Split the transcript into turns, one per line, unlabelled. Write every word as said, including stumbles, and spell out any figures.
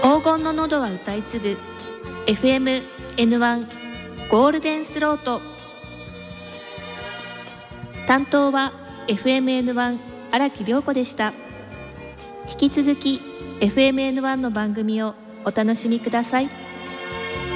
黄金の喉は歌い継ぐ エフエムエヌワン ゴールデンスロート。担当は エフエムエヌワン 荒木涼子でした。引き続き エフエムエヌワン の番組をお楽しみください。